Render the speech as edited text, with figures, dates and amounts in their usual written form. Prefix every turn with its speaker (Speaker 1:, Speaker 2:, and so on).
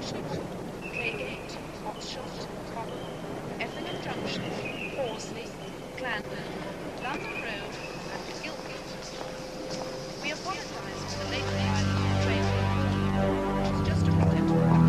Speaker 1: Junction, Claygate, Oxshott, Cobham, Effingham Junction, Horsley, Clandon, London Road,